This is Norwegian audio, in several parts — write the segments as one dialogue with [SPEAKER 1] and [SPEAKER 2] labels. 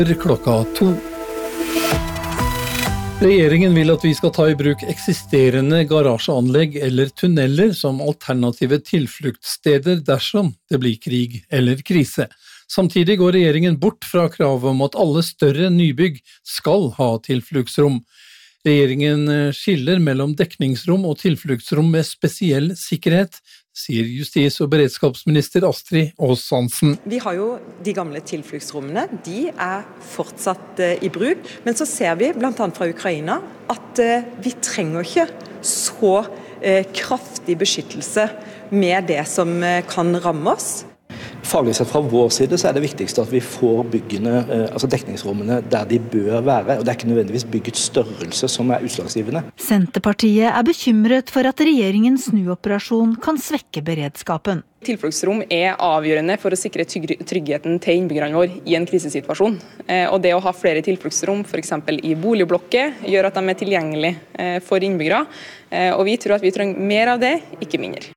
[SPEAKER 1] Klokka 2. Regjeringen vil at vi skal ta i bruk eksisterende garasjeanlegg eller tunneler som alternative tilfluktssteder dersom det blir krig eller krise. Samtidig går regjeringen bort fra kravet om at alle større nybygg skal ha tilfluktsrom. Regjeringen skiller mellom dekningsrom og tilfluktsrom med spesiell sikkerhet, sier justis- og beredskapsminister Astrid Aas-Hansen.
[SPEAKER 2] Vi har jo de gamle tilfluktsrommene, de er fortsatt i bruk, men så ser vi blant annet fra Ukraina at vi trenger ikke så kraftig beskyttelse med det som kan ramme oss.
[SPEAKER 3] Faglig sett fra vår side så er det viktigste at vi får byggene, altså dekningsrommene der de bør være, og det er ikke nødvendigvis byggets størrelse som er utslagsgivende.
[SPEAKER 4] Senterpartiet er bekymret for at regjeringens snuoperasjon kan svekke beredskapen.
[SPEAKER 5] Tilfluktsrom er avgjørende for å sikre tryggheten til innbyggerne våre i en krisesituasjon. Og det å ha flere tilfluktsrom, for eksempel i boligblokker, gjør at de er tilgjengelige for innbyggere. Og vi tror at vi trenger mer av det, ikke mindre.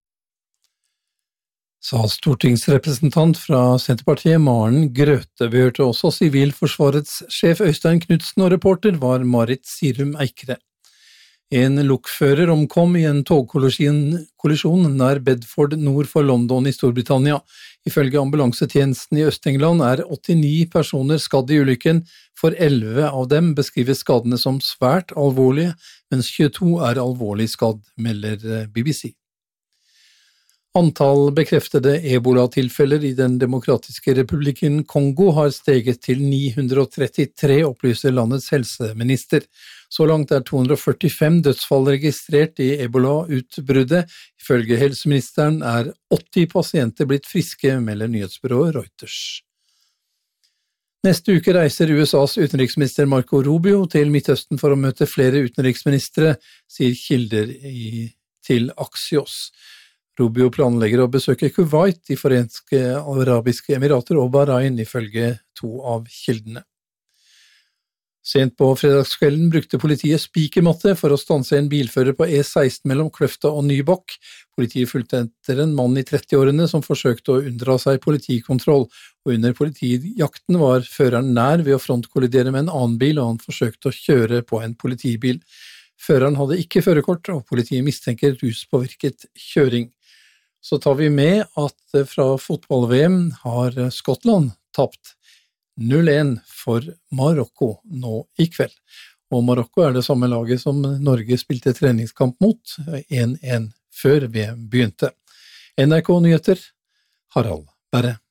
[SPEAKER 1] Sa stortingsrepresentant fra Senterpartiet Maren Grøthe. Vi hørte også Sivilforsvarets sjef Øystein Knudsen, og reporter var Marit Sirum Eikre. En lokfører omkom i en togkollisjon nær Bedford nord for London i Storbritannia. Ifølge ambulansetjenesten i Øst-England er 89 personer skadd i ulykken. For 11 av dem beskrives skadene som svært alvorlige, mens 22 er alvorlig skadd, melder BBC. Antall bekreftede ebola-tilfeller i den demokratiske republikken Kongo har steget til 933, opplyser landets helseminister. Så langt er 245 dødsfall registrert i ebola-utbruddet. Ifølge helseministeren er 80 pasienter blitt friske, melder nyhetsbyrået Reuters. Neste uke reiser USAs utenriksminister Marco Rubio til Midtøsten for å møte flere utenriksministre, sier kilder til Axios. Rubio planlegger å besøke Kuwait, de Forente Arabiske Emirater og Bahrain, ifølge 2 av kildene. Sent på fredagskvelden brukte politiet spikermatte for å stanse en bilfører på E16 mellom Kløfta og Nybakk. Politiet fulgte etter en mann i 30-årene som forsøkte å unndra seg politikontroll, og under politijakten var føreren nær ved å frontkollidere med en annen bil, og han forsøkte å kjøre på en politibil. Føreren hadde ikke førerkort, og politiet mistenker ruspåvirket kjøring. Så tar vi med at fra fotball-VM har Skottland tapt 0-1 for Marokko nå i kveld. Og Marokko er det samme laget som Norge spilte treningskamp mot, 1-1 før VM begynte. NRK Nyheter, Harald Berre.